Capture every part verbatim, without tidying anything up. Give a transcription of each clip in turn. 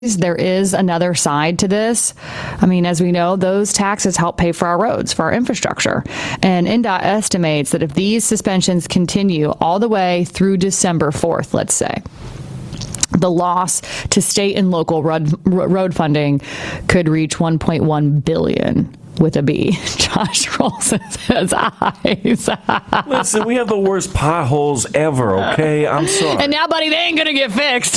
There is another side to this. I mean, as we know, those taxes help pay for our roads, for our infrastructure. And N D O T estimates that if these suspensions continue all the way through December fourth, let's say, the loss to state and local road, road funding could reach one point one billion dollars. With a B. Josh rolls his eyes. Listen, we have the worst potholes ever, okay? I'm sorry. And now, buddy, they ain't going to get fixed.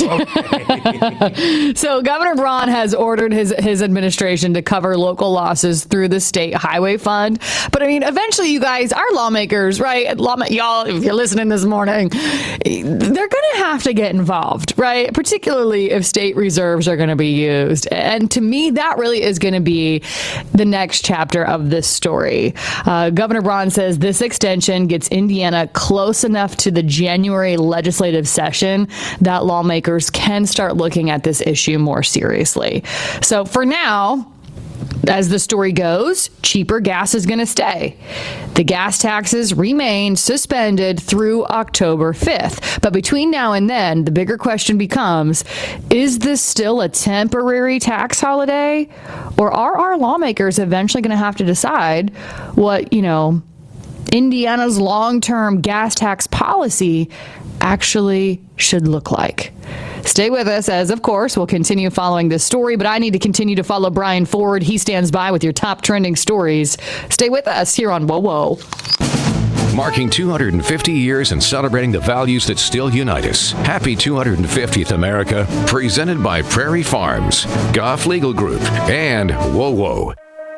Okay. So Governor Braun has ordered his, his administration to cover local losses through the state highway fund. But, I mean, eventually, you guys, our lawmakers, right? Law, y'all, if you're listening this morning, they're going to have to get involved, right? Particularly if state reserves are going to be used. And to me, that really is going to be the next chapter of this story. Uh, Governor Braun says this extension gets Indiana close enough to the January legislative session that lawmakers can start looking at this issue more seriously. So for now, as the story goes, cheaper gas is going to stay. The gas taxes remain suspended through October fifth. But between now and then, the bigger question becomes, is this still a temporary tax holiday? Or are our lawmakers eventually going to have to decide what, you know, Indiana's long-term gas tax policy actually should look like? Stay with us as, of course, we'll continue following this story, but I need to continue to follow Brian Ford. He stands by with your top trending stories. Stay with us here on Whoa Whoa. Marking two hundred fifty years and celebrating the values that still unite us. Happy two hundred fiftieth, America. Presented by Prairie Farms, Goff Legal Group, and Whoa Whoa.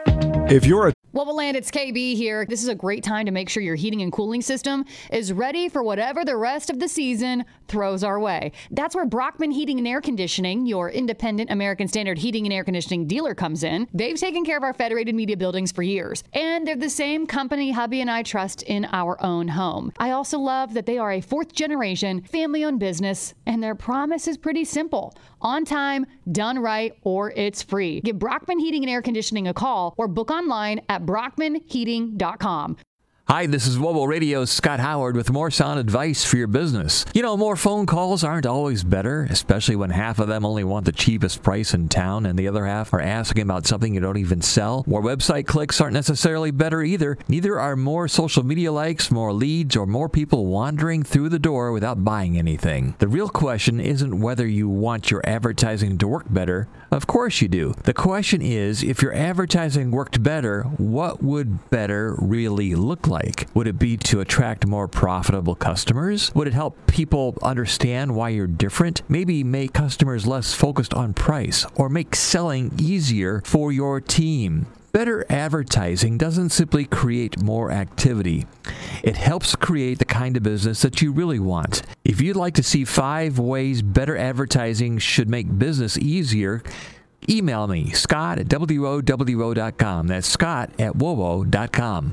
If you're a Woboland, it's K B here. This is a great time to make sure your heating and cooling system is ready for whatever the rest of the season throws our way. That's where Brockman Heating and Air Conditioning, your independent American Standard heating and air conditioning dealer, comes in. They've taken care of our Federated Media buildings for years, and they're the same company hubby and I trust in our own home. I also love that they are a fourth generation family-owned business, and their promise is pretty simple. On time, done right, or it's free. Give Brockman Heating and Air Conditioning a call or book online at brockman heating dot com. Hi, this is Wobo Radio's Scott Howard with more sound advice for your business. You know, more phone calls aren't always better, especially when half of them only want the cheapest price in town and the other half are asking about something you don't even sell. More website clicks aren't necessarily better either. Neither are more social media likes, more leads, or more people wandering through the door without buying anything. The real question isn't whether you want your advertising to work better. Of course you do. The question is, if your advertising worked better, what would better really look like? Like? Would it be to attract more profitable customers? Would it help people understand why you're different? Maybe make customers less focused on price or make selling easier for your team. Better advertising doesn't simply create more activity. It helps create the kind of business that you really want. If you'd like to see five ways better advertising should make business easier, email me, Scott at W O W O dot com. That's Scott at W O W O dot com.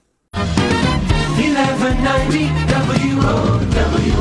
eleven ninety W O W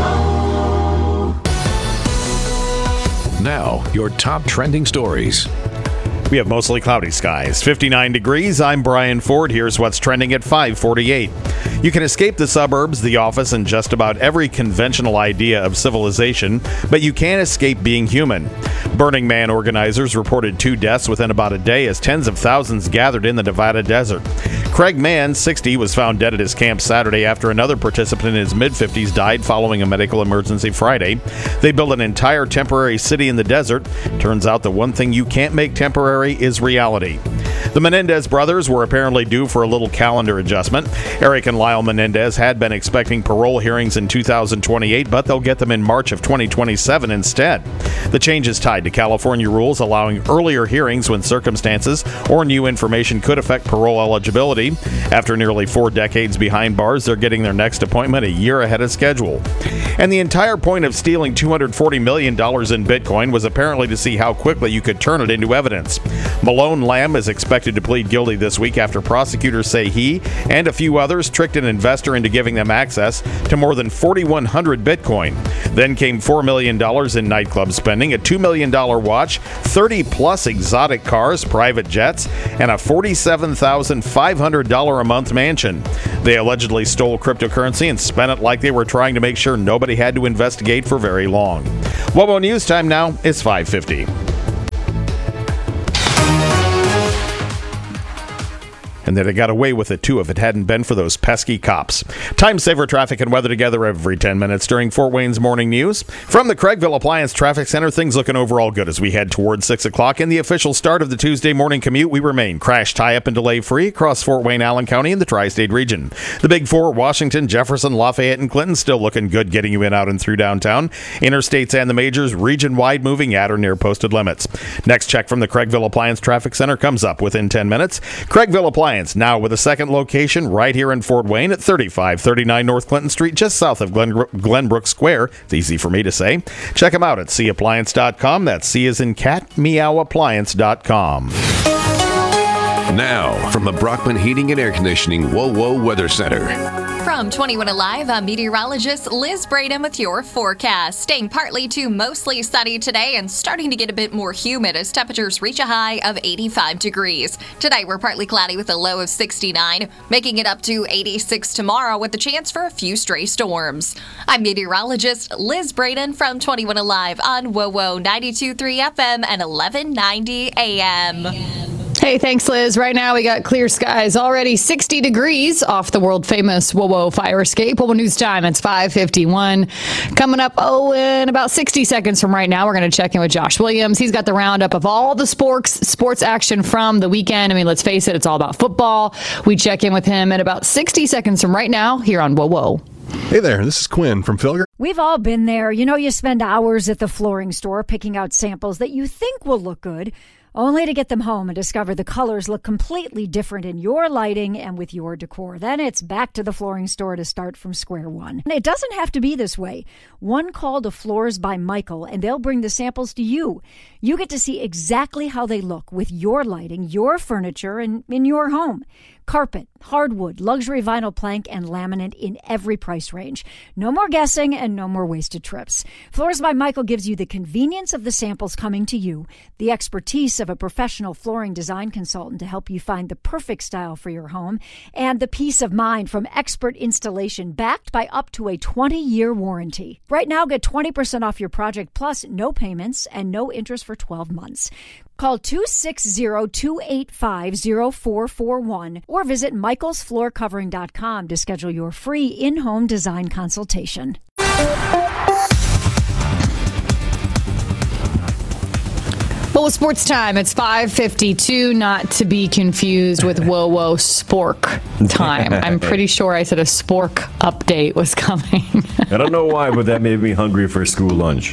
O. Now, your top trending stories. We have mostly cloudy skies. fifty-nine degrees. I'm Brian Ford. Here's what's trending at five forty-eight. You can escape the suburbs, the office, and just about every conventional idea of civilization, but you can't escape being human. Burning Man organizers reported two deaths within about a day as tens of thousands gathered in the Nevada desert. Craig Mann, sixty, was found dead at his camp Saturday after another participant in his mid-fifties died following a medical emergency Friday. They built an entire temporary city in the desert. Turns out the one thing you can't make temporary is reality. The Menendez brothers were apparently due for a little calendar adjustment. Eric and Lyle Menendez had been expecting parole hearings in two thousand twenty-eight, but they'll get them in March of twenty twenty-seven instead. The change is tied to California rules allowing earlier hearings when circumstances or new information could affect parole eligibility. After nearly four decades behind bars, they're getting their next appointment a year ahead of schedule. And the entire point of stealing two hundred forty million dollars in Bitcoin was apparently to see how quickly you could turn it into evidence. Malone Lamb is expected to plead guilty this week after prosecutors say he and a few others tricked an investor into giving them access to more than forty-one hundred Bitcoin. Then came four million dollars in nightclub spending, a two million dollars watch, thirty plus exotic cars, private jets, and a forty-seven thousand five hundred dollars a month mansion. They allegedly stole cryptocurrency and spent it like they were trying to make sure nobody had to investigate for very long. Wobo News time now is five fifty. and that they got away with it, too, if it hadn't been for those pesky cops. Time saver traffic and weather together every ten minutes during Fort Wayne's morning news. From the Craigville Appliance Traffic Center, things looking overall good as we head towards six o'clock. In the official start of the Tuesday morning commute, we remain crash, tie-up, and delay-free across Fort Wayne, Allen County, and the Tri-State region. The Big Four, Washington, Jefferson, Lafayette, and Clinton, still looking good, getting you in, out, and through downtown. Interstates and the majors, region-wide, moving at or near posted limits. Next check from the Craigville Appliance Traffic Center comes up within ten minutes. Craigville Appliance, now with a second location right here in Fort Wayne at thirty-five thirty-nine North Clinton Street, just south of Glen, Glenbrook Square. It's easy for me to say. Check them out at c appliance dot com. That's C as in cat, meow appliance dot com. Now, from the Brockman Heating and Air Conditioning Whoa Whoa Weather Center. From twenty-one Alive, I'm meteorologist Liz Braden with your forecast. Staying partly to mostly sunny today and starting to get a bit more humid as temperatures reach a high of eighty-five degrees. Today, we're partly cloudy with a low of sixty-nine, making it up to eighty-six tomorrow with the chance for a few stray storms. I'm meteorologist Liz Braden from twenty-one Alive on W O W O ninety-two point three F M and eleven ninety A M. Hey, thanks, Liz. Right now, we got clear skies, already sixty degrees off the world-famous W O W O fire escape. W O W O News time, it's five fifty-one. Coming up, oh, in about sixty seconds from right now, we're going to check in with Josh Williams. He's got the roundup of all the sports sports action from the weekend. I mean, let's face it, it's all about football. We check in with him in about sixty seconds from right now here on W O W O. Hey there, this is Quinn from Philgar. We've all been there. You know, you spend hours at the flooring store picking out samples that you think will look good, only to get them home and discover the colors look completely different in your lighting and with your decor. Then it's back to the flooring store to start from square one. And it doesn't have to be this way. One call to Floors by Michael, and they'll bring the samples to you. You get to see exactly how they look with your lighting, your furniture, and in your home. Carpet, hardwood, luxury vinyl plank, and laminate in every price range. No more guessing and no more wasted trips. Floors by Michael gives you the convenience of the samples coming to you, the expertise of a professional flooring design consultant to help you find the perfect style for your home, and the peace of mind from expert installation backed by up to a twenty-year warranty. Right now, get twenty percent off your project plus no payments and no interest for twelve months. Call two six zero, two eight five, zero four four one or visit michaels floor covering dot com to schedule your free in-home design consultation. Well, it's sports time. It's five fifty-two, not to be confused with W O W O Spork time. I'm pretty sure I said a Spork update was coming. I don't know why, but that made me hungry for school lunch.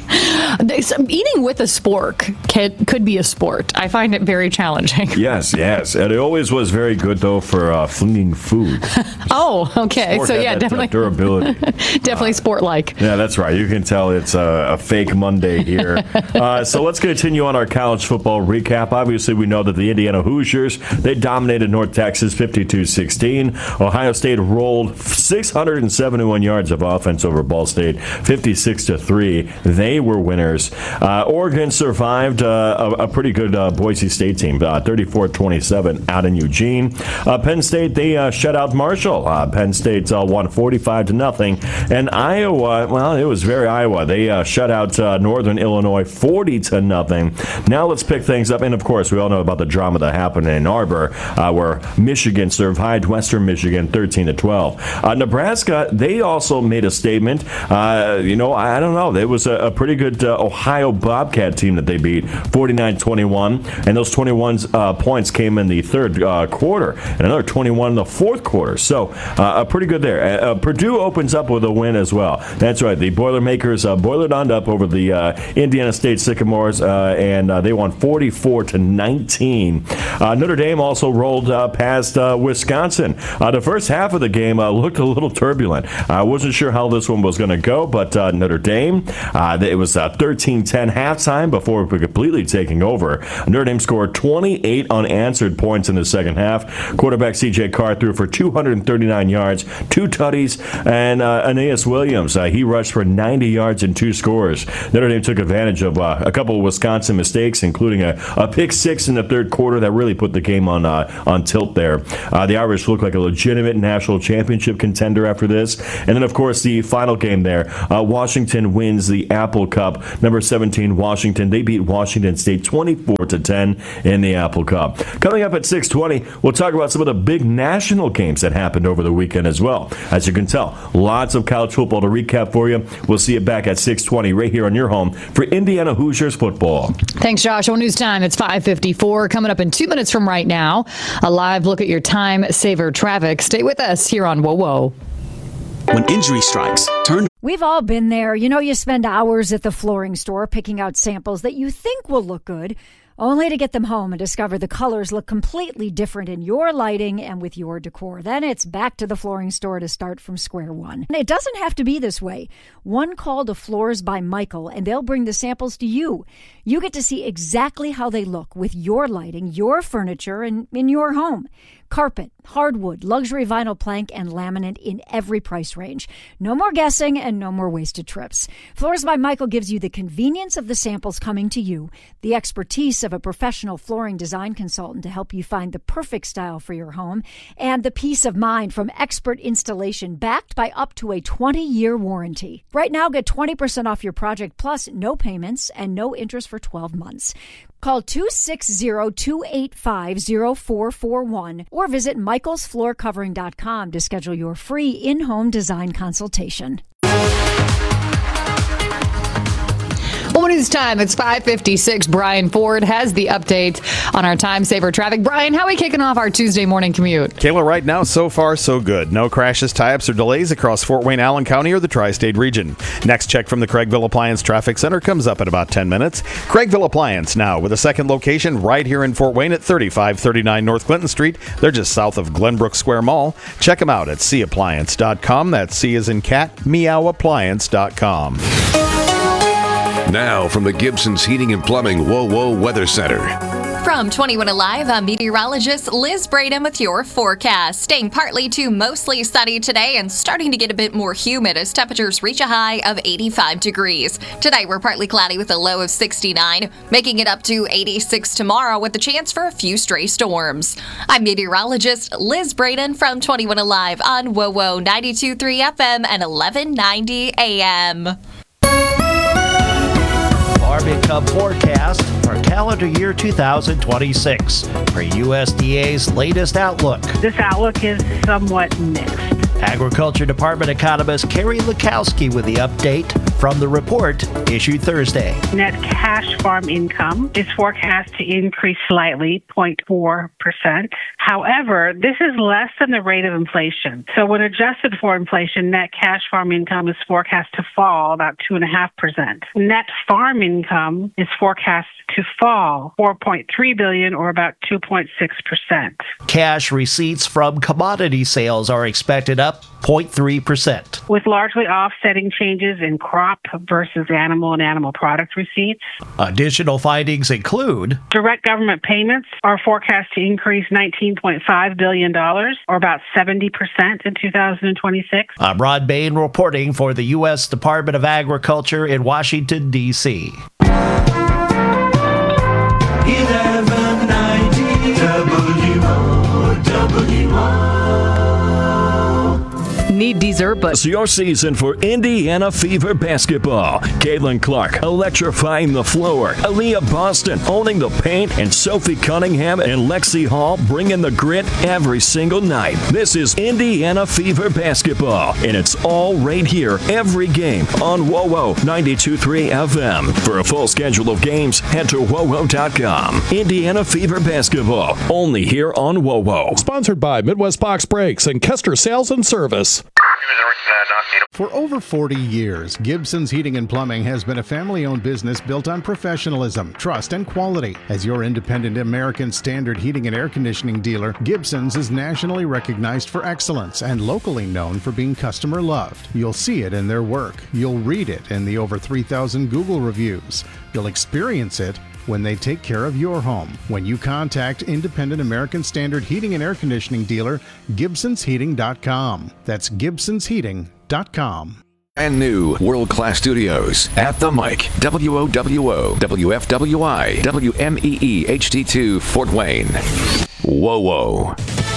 Eating with a spork can, could be a sport. I find it very challenging. Yes, yes. And it always was very good, though, for uh, flinging food. Oh, okay. Sport so, had yeah, that, definitely. Uh, durability. definitely uh, sport-like. Yeah, that's right. You can tell it's a, a fake Monday here. uh, so let's continue on our college football recap. Obviously, we know that the Indiana Hoosiers, they dominated North Texas fifty-two sixteen. Ohio State rolled six hundred seventy-one yards of offense over Ball State, fifty-six to three. They were winners. Uh, Oregon survived uh, a, a pretty good uh, Boise State team, uh, thirty-four twenty-seven out in Eugene. Uh, Penn State, they uh, shut out Marshall. Uh, Penn State uh, won forty-five to nothing. And Iowa, well, it was very Iowa. They uh, shut out uh, Northern Illinois forty to nothing. Now let's pick things up. And, of course, we all know about the drama that happened in Arbor, uh, where Michigan survived Western Michigan thirteen to twelve. Uh, Nebraska, they also made a statement. Uh, you know, I don't know. It was a, a pretty good uh, Ohio Bobcat team that they beat, forty-nine twenty-one. And those twenty-one uh, points came in the third uh, quarter, and another twenty-one in the fourth quarter. So, uh, pretty good there. Uh, Purdue opens up with a win as well. That's right. The Boilermakers uh, boilered on up over the uh, Indiana State Sycamores, uh, and uh, they won forty-four to nineteen. Uh, Notre Dame also rolled uh, past uh, Wisconsin. Uh, the first half of the game uh, looked a little turbulent. I wasn't sure how this one was going to go, but uh, Notre Dame, uh, it was uh, thirteen ten halftime before completely taking over. Notre Dame scored twenty-eight unanswered points in the second half. Quarterback C J Carr threw for two hundred thirty-nine yards, two tutties, and uh, Aeneas Williams, uh, he rushed for ninety yards and two scores. Notre Dame took advantage of uh, a couple of Wisconsin mistakes, including a, a pick six in the third quarter that really put the game on uh, on tilt there. Uh, the Irish look like a legitimate national championship contender after this. And then, of course, the final game there, uh, Washington wins the Apple Cup. Number seventeen, Washington. They beat Washington State twenty-four to ten in the Apple Cup. Coming up at six twenty, we'll talk about some of the big national games that happened over the weekend as well. As you can tell, lots of college football to recap for you. We'll see you back at six twenty right here on your home for Indiana Hoosiers football. Thanks, Josh. On news time, it's five fifty-four. Coming up in two minutes from right now, a live look at your time saver traffic. Stay with us here on Whoa Whoa. When injury strikes, turn. We've all been there. You know, you spend hours at the flooring store picking out samples that you think will look good, only to get them home and discover the colors look completely different in your lighting and with your decor. Then it's back to the flooring store to start from square one. And it doesn't have to be this way. One call to Floors by Michael, and they'll bring the samples to you. You get to see exactly how they look with your lighting, your furniture, and in your home. Carpet, hardwood, luxury vinyl plank, and laminate in every price range. No more guessing and no more wasted trips. Floors by Michael gives you the convenience of the samples coming to you, the expertise of a professional flooring design consultant to help you find the perfect style for your home, and the peace of mind from expert installation backed by up to a twenty-year warranty. Right now, get twenty percent off your project plus no payments and no interest for twelve months. Call two six zero, two eight five, zero four four one or visit michaels floor covering dot com to schedule your free in-home design consultation. Well, news time. It's five fifty-six. Brian Ford has the update on our time saver traffic. Brian, how are we kicking off our Tuesday morning commute? Kayla, right now, so far, so good. No crashes, tie-ups, or delays across Fort Wayne, Allen County, or the tri-state region. Next check from the Craigville Appliance Traffic Center comes up in about ten minutes. Craigville Appliance now with a second location right here in Fort Wayne at thirty-five thirty-nine North Clinton Street. They're just south of Glenbrook Square Mall. Check them out at c appliance dot com. That's C as in cat, meow appliance dot com. Now from the Gibson's Heating and Plumbing Whoa Whoa Weather Center. From twenty-one Alive, I'm meteorologist Liz Braden with your forecast. Staying partly to mostly sunny today and starting to get a bit more humid as temperatures reach a high of eighty-five degrees. Today, we're partly cloudy with a low of sixty-nine, making it up to eighty-six tomorrow with a chance for a few stray storms. I'm meteorologist Liz Braden from twenty-one Alive on Whoa Whoa ninety-two point three F M and eleven ninety A M. Farm income forecast for calendar year two thousand twenty-six for U S D A's latest outlook. This outlook is somewhat mixed. Agriculture Department economist Carrie Lukowski with the update from the report issued Thursday. Net cash farm income is forecast to increase slightly, zero point four percent. However, this is less than the rate of inflation. So when adjusted for inflation, net cash farm income is forecast to fall about two point five percent. Net farm income is forecast to fall four point three billion dollars or about two point six percent. Cash receipts from commodity sales are expected up zero point three percent. With largely offsetting changes in crop versus animal and animal product receipts. Additional findings include direct government payments are forecast to increase nineteen point five billion dollars or about seventy percent in two thousand twenty-six. I'm Rod Bain reporting for the U S Department of Agriculture in Washington, D C eleven ninety W O W O. Need dessert, but it's your season for Indiana Fever basketball. Caitlin Clark electrifying the floor. Aaliyah Boston owning the paint, and Sophie Cunningham and Lexi Hall bringing the grit every single night. This is Indiana Fever basketball, and it's all right here every game on Whoa Whoa ninety-two point three F M. For a full schedule of games, head to whoa whoa dot com. Indiana Fever basketball, only here on Whoa Whoa. Sponsored by Midwest Box Brakes and Kester Sales and Service. For over forty years, Gibson's Heating and Plumbing has been a family-owned business built on professionalism, trust, and quality. As your independent American Standard heating and air conditioning dealer, Gibson's is nationally recognized for excellence and locally known for being customer loved. You'll see it in their work. You'll read it in the over three thousand Google reviews. You'll experience it when they take care of your home. When you contact independent American Standard heating and air conditioning dealer, Gibsons Heating dot com. That's Gibsons Heating dot com. And new world-class studios at the mic. W O W O, W F W I, W M E E H D two, Fort Wayne. Whoa, whoa.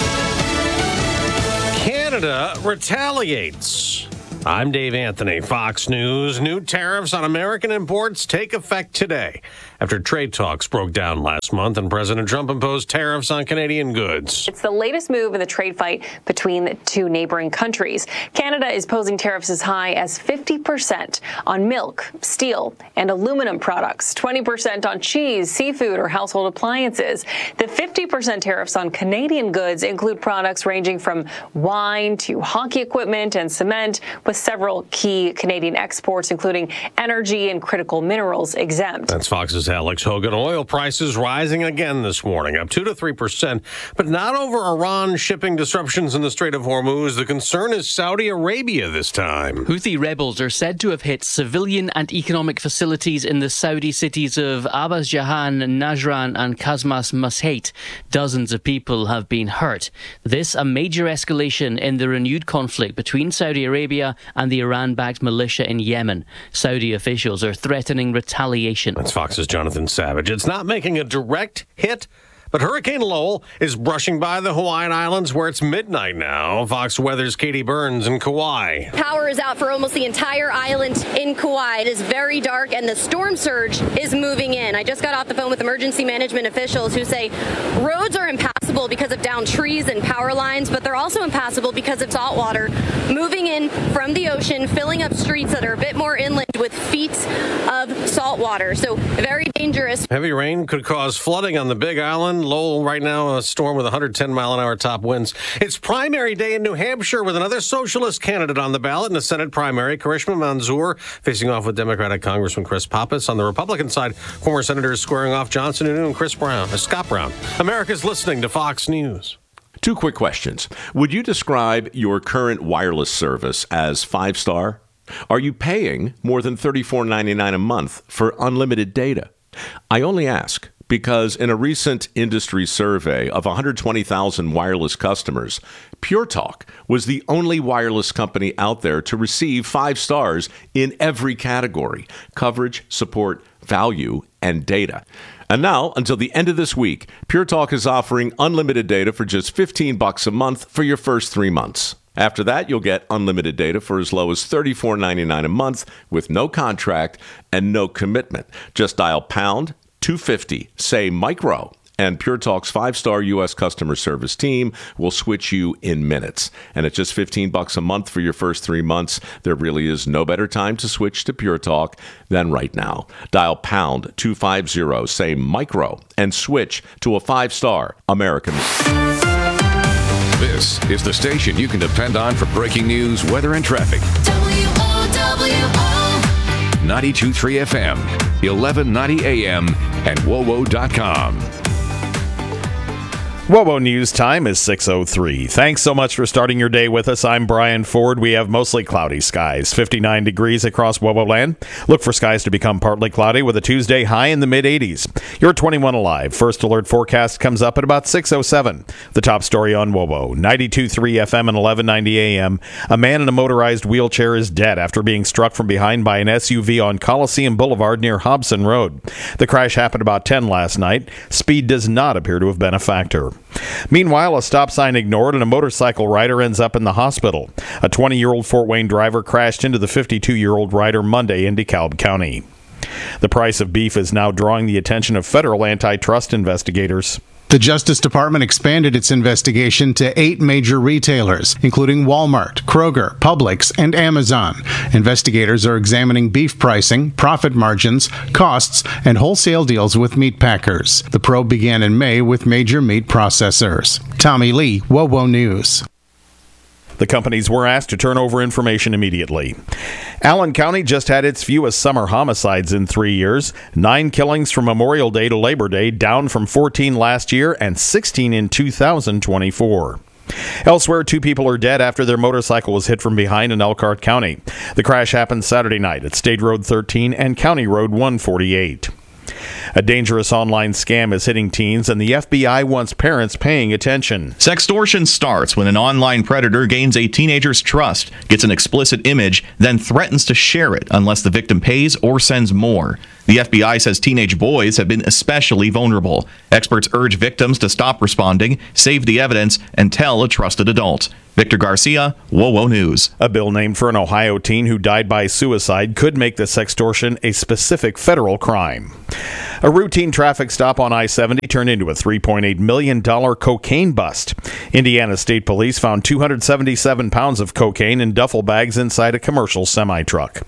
Canada retaliates. I'm Dave Anthony, Fox News. New tariffs on American imports take effect today after trade talks broke down last month and President Trump imposed tariffs on Canadian goods. It's the latest move in the trade fight between the two neighboring countries. Canada is posing tariffs as high as fifty percent on milk, steel, and aluminum products, twenty percent on cheese, seafood, or household appliances. The fifty percent tariffs on Canadian goods include products ranging from wine to hockey equipment and cement, with several key Canadian exports, including energy and critical minerals, exempt. That's Fox's Alex Hogan. Oil prices rising again this morning, up two to three percent, but not over Iran shipping disruptions in the Strait of Hormuz. The concern is Saudi Arabia this time. Houthi rebels are said to have hit civilian and economic facilities in the Saudi cities of Abbas Jahan, Najran, and Kazmas Masheit. Dozens of people have been hurt. This a major escalation in the renewed conflict between Saudi Arabia and the Iran-backed militia in Yemen. Saudi officials are threatening retaliation. That's Fox's Jonathan Savage. It's not making a direct hit, but Hurricane Lowell is brushing by the Hawaiian Islands where it's midnight now. Fox Weather's Katie Burns in Kauai. Power is out for almost the entire island in Kauai. It is very dark and the storm surge is moving in. I just got off the phone with emergency management officials who say roads are impassable because of downed trees and power lines, but they're also impassable because of salt water moving in from the ocean, filling up streets that are a bit more inland with feet of salt water. So very dangerous. Heavy rain could cause flooding on the Big Island. Lowell right now, a storm with one hundred ten mile an hour top winds. It's primary day in New Hampshire with another socialist candidate on the ballot in the Senate primary. Karishma Manzoor facing off with Democratic Congressman Chris Pappas. On the Republican side, former senators squaring off Johnson and New and Chris Brown, uh, Scott Brown. America's listening to Fox News. Two quick questions. Would you describe your current wireless service as five-star? Are you paying more than thirty-four ninety-nine a month for unlimited data? I only ask because in a recent industry survey of one hundred twenty thousand wireless customers, Pure Talk was the only wireless company out there to receive five stars in every category: coverage, support, value, and data. And now, until the end of this week, Pure Talk is offering unlimited data for just fifteen bucks a month for your first three months. After that, you'll get unlimited data for as low as thirty-four ninety-nine a month with no contract and no commitment. Just dial pound two fifty, say micro, and Pure Talk's five-star U S customer service team will switch you in minutes. And at just fifteen bucks a month for your first three months, there really is no better time to switch to Pure Talk than right now. Dial pound two fifty, say micro, and switch to a five-star American. This is the station you can depend on for breaking news, weather, and traffic. W O W O ninety-two point three F M, eleven ninety A M, and W O W O dot com. W O W O News time is six oh three. Thanks so much for starting your day with us. I'm Brian Ford. We have mostly cloudy skies, fifty-nine degrees across W O W O land. Look for skies to become partly cloudy with a Tuesday high in the mid-eighties. You're twenty-one alive. First alert forecast comes up at about six oh seven. The top story on W O W O, ninety-two point three F M and eleven ninety A M. A man in a motorized wheelchair is dead after being struck from behind by an S U V on Coliseum Boulevard near Hobson Road. The crash happened about ten last night. Speed does not appear to have been a factor. Meanwhile, a stop sign ignored and a motorcycle rider ends up in the hospital. A twenty-year-old Fort Wayne driver crashed into the fifty-two-year-old rider Monday in DeKalb County. The price of beef is now drawing the attention of federal antitrust investigators. The Justice Department expanded its investigation to eight major retailers, including Walmart, Kroger, Publix, and Amazon. Investigators are examining beef pricing, profit margins, costs, and wholesale deals with meat packers. The probe began in May with major meat processors. Tommy Lee, W O W O News. The companies were asked to turn over information immediately. Allen County just had its fewest summer homicides in three years. Nine killings from Memorial Day to Labor Day, down from fourteen last year and sixteen in two thousand twenty-four. Elsewhere, two people are dead after their motorcycle was hit from behind in Elkhart County. The crash happened Saturday night at State Road thirteen and County Road one forty-eight. A dangerous online scam is hitting teens, and the F B I wants parents paying attention. Sextortion starts when an online predator gains a teenager's trust, gets an explicit image, then threatens to share it unless the victim pays or sends more. The F B I says teenage boys have been especially vulnerable. Experts urge victims to stop responding, save the evidence, and tell a trusted adult. Victor Garcia, WOWO News. A bill named for an Ohio teen who died by suicide could make the sextortion a specific federal crime. A routine traffic stop on I seventy turned into a three point eight million dollars cocaine bust. Indiana State Police found two hundred seventy-seven pounds of cocaine in duffel bags inside a commercial semi-truck.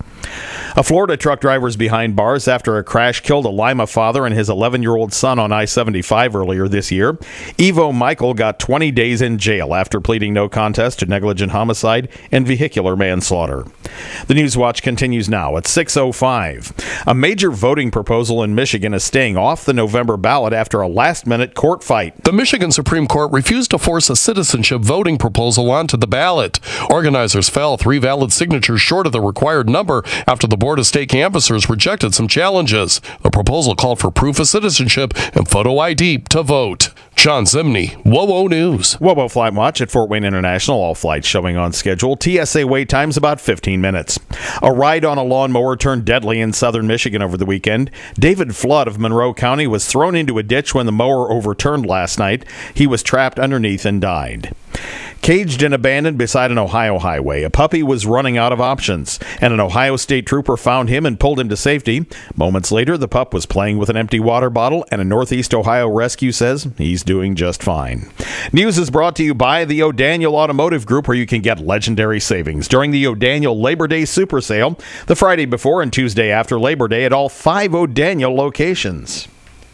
A Florida truck driver is behind bars after a crash killed a Lima father and his eleven-year-old son on I seventy-five earlier this year. Evo Michael got twenty days in jail after pleading no contest to negligent homicide and vehicular manslaughter. The Newswatch continues now at six oh five. A major voting proposal in Michigan is staying off the November ballot after a last-minute court fight. The Michigan Supreme Court refused to force a citizenship voting proposal onto the ballot. Organizers fell three valid signatures short of the required number after the Board of State Canvassers rejected some challenges. The proposal called for proof of citizenship and photo I D to vote. John Zimney, WOWO News. WOWO Flight Watch at Fort Wayne International. All flights showing on schedule. T S A wait times about fifteen minutes. A ride on a lawnmower turned deadly in southern Michigan over the weekend. David Flood of Monroe County was thrown into a ditch when the mower overturned last night. He was trapped underneath and died. Caged and abandoned beside an Ohio highway, a puppy was running out of options, and an Ohio State trooper found him and pulled him to safety. Moments later, the pup was playing with an empty water bottle, and a Northeast Ohio rescue says he's doing just fine. News is brought to you by the O'Daniel Automotive Group, where you can get legendary savings during the O'Daniel Labor Day Super Sale, the Friday before and Tuesday after Labor Day at all five O'Daniel locations.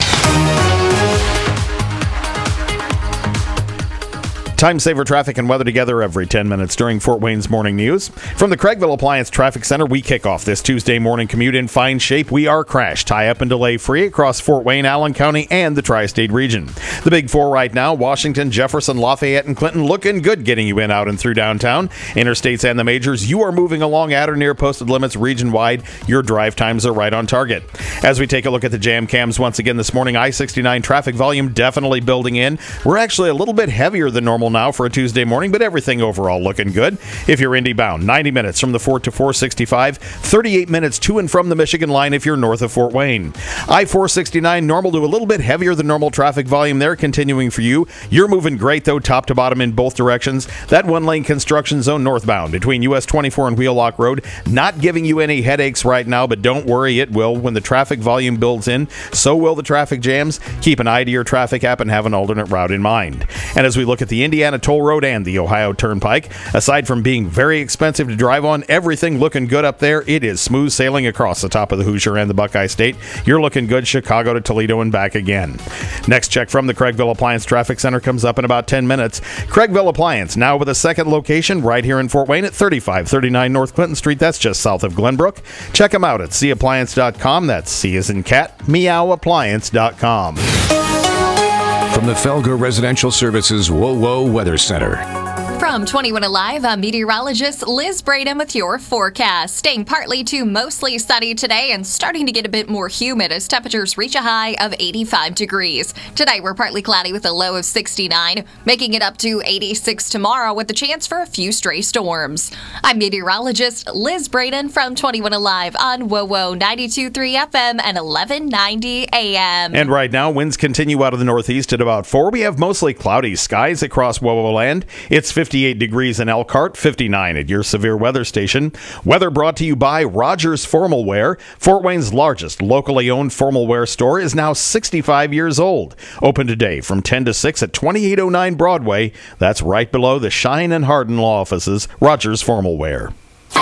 Time saver traffic and weather together every ten minutes during Fort Wayne's Morning News. From the Craigville Appliance Traffic Center, we kick off this Tuesday morning commute in fine shape. We are crash, tie-up, and delay-free across Fort Wayne, Allen County, and the Tri-State region. The big four right now, Washington, Jefferson, Lafayette, and Clinton, looking good getting you in, out, and through downtown. Interstates and the majors, you are moving along at or near posted limits region-wide. Your drive times are right on target. As we take a look at the jam cams once again this morning, I sixty-nine traffic volume definitely building in. We're actually a little bit heavier than normal now for a Tuesday morning, but everything overall looking good. If you're Indy bound, ninety minutes from the Fort to four sixty-five, thirty-eight minutes to and from the Michigan line if you're north of Fort Wayne. I four sixty-nine normal to a little bit heavier than normal traffic volume there continuing for you. You're moving great though, top to bottom in both directions. That one lane construction zone northbound between U S twenty-four and Wheelock Road, not giving you any headaches right now, but don't worry, it will. When the traffic volume builds in, so will the traffic jams. Keep an eye to your traffic app and have an alternate route in mind. And as we look at the Indiana Toll Road and the Ohio Turnpike, aside from being very expensive to drive on, everything looking good up there. It is smooth sailing across the top of the Hoosier and the Buckeye State. You're looking good Chicago to Toledo and back again. Next check from the Craigville Appliance Traffic Center comes up in about ten minutes. Craigville Appliance, now with a second location right here in Fort Wayne at thirty-five thirty-nine North Clinton Street. That's just south of Glenbrook. Check them out at c appliance dot com. That's C as in cat, meow appliance dot com. From the Felger Residential Services WOWO Weather Center. From twenty-one Alive, I'm meteorologist Liz Braden with your forecast. Staying partly to mostly sunny today and starting to get a bit more humid as temperatures reach a high of eighty-five degrees. Tonight, we're partly cloudy with a low of sixty-nine, making it up to eighty-six tomorrow with a chance for a few stray storms. I'm meteorologist Liz Braden from twenty-one Alive on WOWO ninety-two point three F M and eleven ninety A M. And right now, winds continue out of the northeast at about four. We have mostly cloudy skies across WOWO land. It's fifty-eight degrees in Elkhart, fifty-nine at your severe weather station. Weather brought to you by Rogers Formal Wear. Fort Wayne's largest locally owned formal wear store is now sixty-five years old. Open today from ten to six at twenty-eight oh nine Broadway. That's right below the Shine and Hardin law offices. Rogers Formal Wear.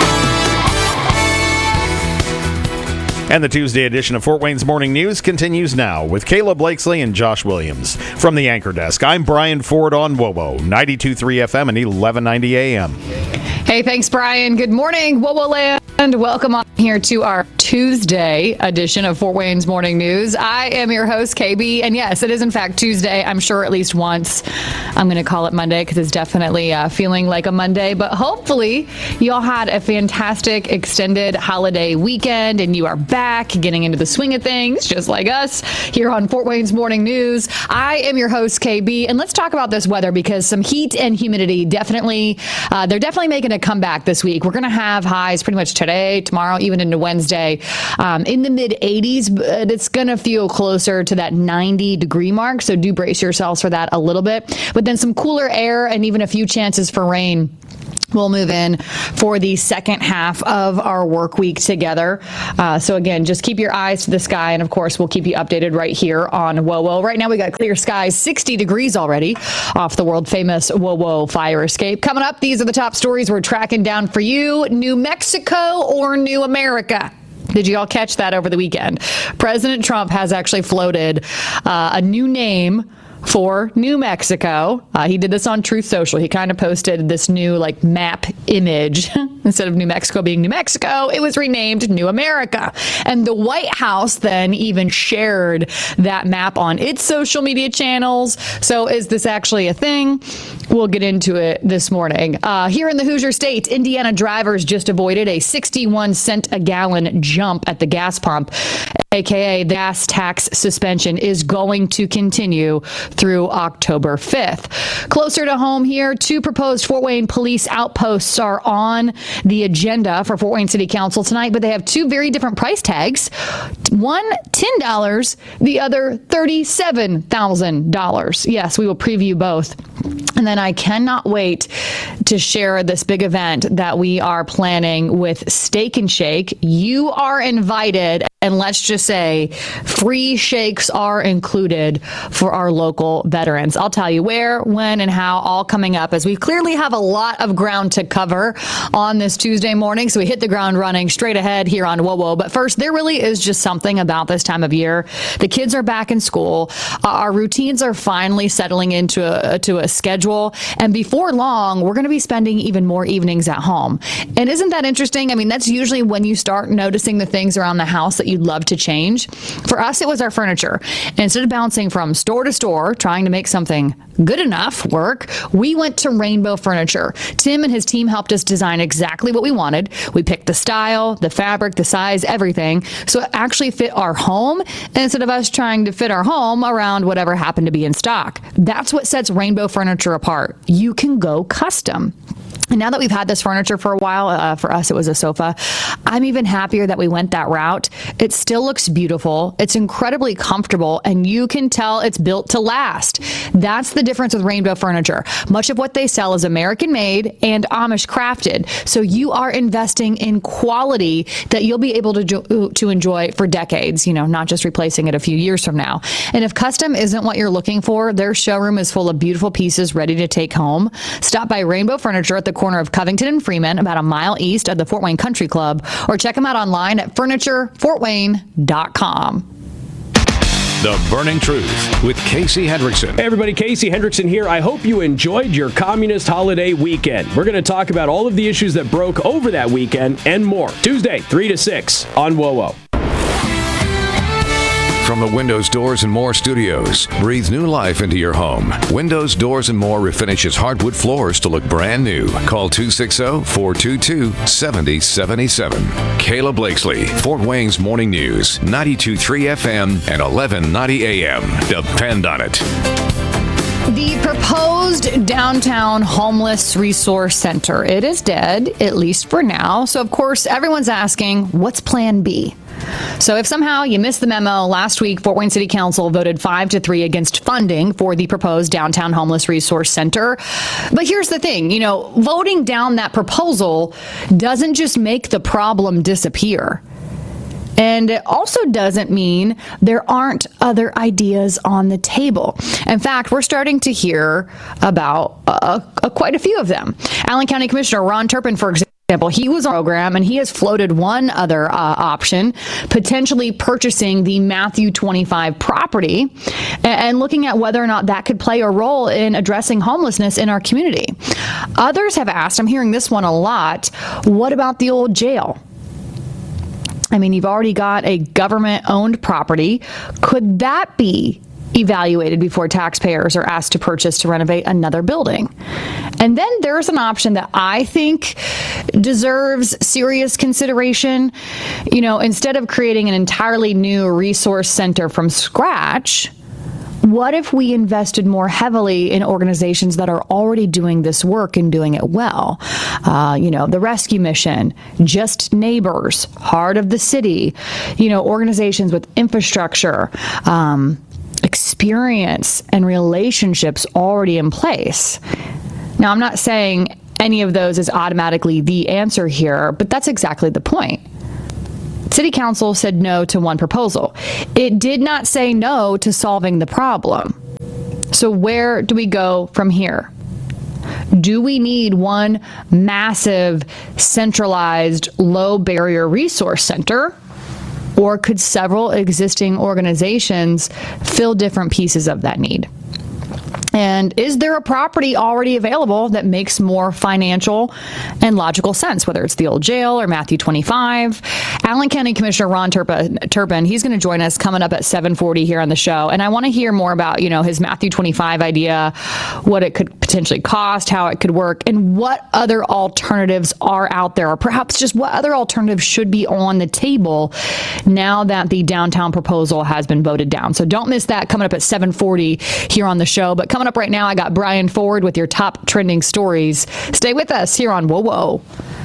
And the Tuesday edition of Fort Wayne's Morning News continues now with Kayla Blakesley and Josh Williams. From the Anchor Desk, I'm Brian Ford on WOWO, ninety-two point three F M and eleven ninety A M. Hey, thanks, Brian. Good morning, WOWO land. Welcome on here to our Tuesday edition of Fort Wayne's Morning News. I am your host, K B, and yes, it is in fact Tuesday. I'm sure at least once. I'm going to call it Monday because it's definitely uh, feeling like a Monday, but hopefully you all had a fantastic extended holiday weekend and you are back getting into the swing of things, just like us here on Fort Wayne's Morning News. I am your host, K B, and let's talk about this weather because some heat and humidity definitely, uh, they're definitely making a comeback this week. We're going to have highs pretty much today, tomorrow, even into Wednesday um, in the mid eighties, but it's going to feel closer to that ninety degree mark. So do brace yourselves for that a little bit. But then some cooler air and even a few chances for rain. We'll move in for the second half of our work week together. Uh, so again, just keep your eyes to the sky. And of course, we'll keep you updated right here on WOWO. Right now, we got clear skies, sixty degrees already off the world famous WOWO fire escape. Coming up, these are the top stories we're tracking down for you. New Mexico or New America? Did you all catch that over the weekend? President Trump has actually floated uh, a new name for New Mexico. Uh, he did this on Truth Social. He kind of posted this new like map image. Instead of New Mexico being New Mexico, it was renamed New America. And the White House then even shared that map on its social media channels. So is this actually a thing? We'll get into it this morning. Uh, here in the Hoosier State, Indiana drivers just avoided a sixty-one cent a gallon jump at the gas pump, aka the gas tax suspension is going to continue through October fifth. Closer to home here, two proposed Fort Wayne police outposts are on the agenda for Fort Wayne City Council tonight, but they have two very different price tags. One, ten dollars, the other, thirty-seven thousand dollars. Yes, we will preview both. And then I cannot wait to share this big event that we are planning with Steak and Shake. You are invited, and let's just say free shakes are included for our local veterans. I'll tell you where, when, and how, all coming up as we clearly have a lot of ground to cover on this Tuesday morning. So we hit the ground running straight ahead here on WOWO. But first, there really is just something about this time of year. The kids are back in school. Uh, our routines are finally settling into a, to a schedule. And before long, we're going to be spending even more evenings at home. And isn't that interesting? I mean, that's usually when you start noticing the things around the house that you'd love to change. For us, it was our furniture. And instead of bouncing from store to store, trying to make something good enough work, we went to Rainbow Furniture. Tim and his team helped us design exactly what we wanted. We picked the style, the fabric, the size, everything. So it actually fit our home instead of us trying to fit our home around whatever happened to be in stock. That's what sets Rainbow Furniture apart. You can go custom. And now that we've had this furniture for a while, uh, for us it was a sofa, I'm even happier that we went that route. It still looks beautiful. It's incredibly comfortable, and you can tell it's built to last. That's the difference with Rainbow Furniture. Much of what they sell is American made and Amish crafted. So you are investing in quality that you'll be able to jo- to enjoy for decades, you know, not just replacing it a few years from now. And if custom isn't what you're looking for, their showroom is full of beautiful pieces ready to take home. Stop by Rainbow Furniture at the corner of Covington and Freeman, about a mile east of the Fort Wayne Country Club, or check them out online at furniture fort wayne dot com. The Burning Truth with Casey Hendrickson. Hey everybody, Casey Hendrickson here. I hope you enjoyed your communist holiday weekend. We're going to talk about all of the issues that broke over that weekend and more. Tuesday, three to six on WOWO. From the Windows, Doors, and More studios, breathe new life into your home. Windows, Doors, and More refinishes hardwood floors to look brand new. Call two six zero, four two two, seven zero seven seven. Kayla Blakesley, Fort Wayne's Morning News, ninety-two point three F M and eleven ninety A M. Depend on it. The proposed downtown homeless resource center, it is dead, at least for now. So, of course, everyone's asking, what's plan B? So if somehow you missed the memo, last week, Fort Wayne City Council voted five to three against funding for the proposed downtown homeless resource center. But here's the thing, you know, voting down that proposal doesn't just make the problem disappear. And it also doesn't mean there aren't other ideas on the table. In fact, we're starting to hear about uh, uh, quite a few of them. Allen County Commissioner Ron Turpin, for example, example, he was on the program and he has floated one other uh, option, potentially purchasing the Matthew twenty-five property and, and looking at whether or not that could play a role in addressing homelessness in our community. Others have asked, I'm hearing this one a lot, what about the old jail? I mean, you've already got a government-owned property. Could that be evaluated before taxpayers are asked to purchase to renovate another building? And then there's an option that I think deserves serious consideration. You know, instead of creating an entirely new resource center from scratch, what if we invested more heavily in organizations that are already doing this work and doing it well? Uh, you know, the Rescue Mission, Just Neighbors, Heart of the City, you know, organizations with infrastructure, um, experience, and relationships already in place. Now, I'm not saying any of those is automatically the answer here, but that's exactly the point. City Council said no to one proposal. It did not say no to solving the problem. So where do we go from here? Do we need one massive, centralized, low barrier resource center? Or could several existing organizations fill different pieces of that need? And is there a property already available that makes more financial and logical sense, whether it's the old jail or Matthew twenty-five? Allen County Commissioner Ron Turpin, Turpin he's going to join us coming up at seven forty here on the show. And I want to hear more about, you know, his Matthew twenty-five idea, what it could potentially cost, how it could work, and what other alternatives are out there, or perhaps just what other alternatives should be on the table now that the downtown proposal has been voted down. So don't miss that coming up at seven forty here on the show. But coming up right now, I got Brian Ford with your top trending stories. Stay with us here on Whoa Whoa.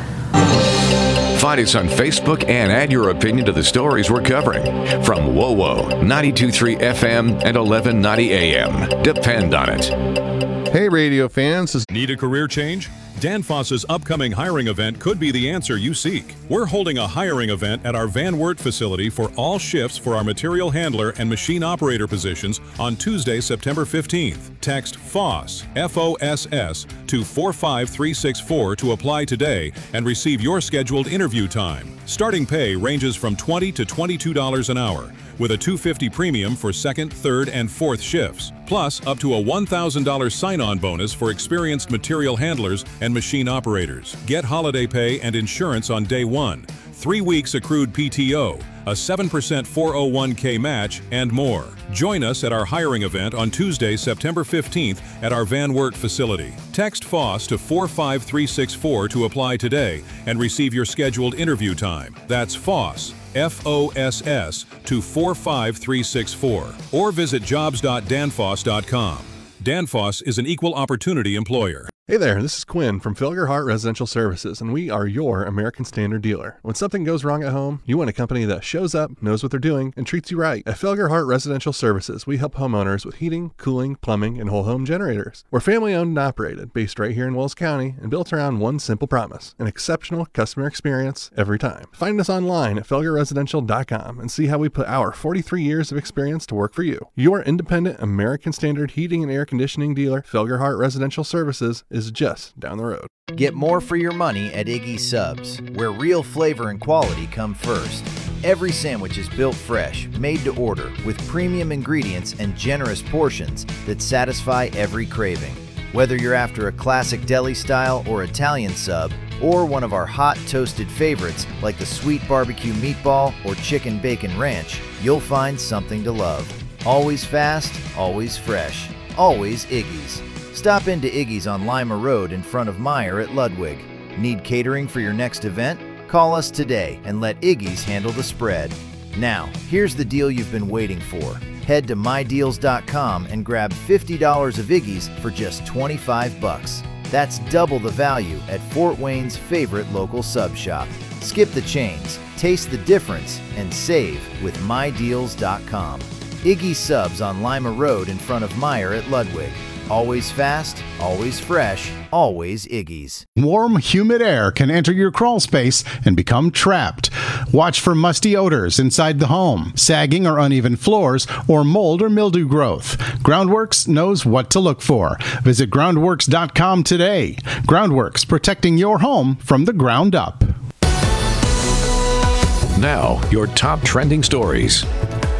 Find us on Facebook and add your opinion to the stories we're covering. From Whoa Whoa, ninety-two point three F M and eleven ninety A M. Depend on it. Hey, radio fans. Need a career change? Danfoss's upcoming hiring event could be the answer you seek. We're holding a hiring event at our Van Wert facility for all shifts for our material handler and machine operator positions on Tuesday, September fifteenth. Text FOSS, F O S S, to four five three six four to apply today and receive your scheduled interview time. Starting pay ranges from twenty dollars to twenty-two dollars an hour, with a two hundred fifty dollars premium for second, third, and fourth shifts, plus up to a one thousand dollars sign-on bonus for experienced material handlers and machine operators. Get holiday pay and insurance on day one, three weeks accrued P T O, a seven percent four oh one k match, and more. Join us at our hiring event on Tuesday, September fifteenth at our Van Wert facility. Text FOSS to four five three six four to apply today and receive your scheduled interview time. That's FOSS, F O S S, to four five three six four, or visit jobs dot danfoss dot com. Danfoss is an equal opportunity employer. Hey there, this is Quinn from Felgerhart Residential Services, and we are your American Standard dealer. When something goes wrong at home, you want a company that shows up, knows what they're doing, and treats you right. At Felgerhart Residential Services, we help homeowners with heating, cooling, plumbing, and whole home generators. We're family owned and operated, based right here in Wells County, and built around one simple promise: an exceptional customer experience every time. Find us online at felger residential dot com and see how we put our forty-three years of experience to work for you. Your independent American Standard heating and air conditioning dealer, Felgerhart Residential Services, is just down the road. Get more for your money at Iggy's Subs, where real flavor and quality come first. Every sandwich is built fresh, made to order, with premium ingredients and generous portions that satisfy every craving. Whether you're after a classic deli style or Italian sub, or one of our hot toasted favorites like the sweet barbecue meatball or chicken bacon ranch, you'll find something to love. Always fast, always fresh, always Iggy's. Stop into Iggy's on Lima Road in front of Meyer at Ludwig. Need catering for your next event? Call us today and let Iggy's handle the spread. Now, here's the deal you've been waiting for. Head to my deals dot com and grab fifty dollars of Iggy's for just twenty-five bucks. That's double the value at Fort Wayne's favorite local sub shop. Skip the chains, taste the difference, and save with my deals dot com. Iggy's Subs on Lima Road in front of Meyer at Ludwig. Always fast, always fresh, always Iggy's. Warm, humid air can enter your crawl space and become trapped. Watch for musty odors inside the home, sagging or uneven floors, or mold or mildew growth. Groundworks knows what to look for. Visit groundworks dot com today. Groundworks, protecting your home from the ground up. Now, your top trending stories.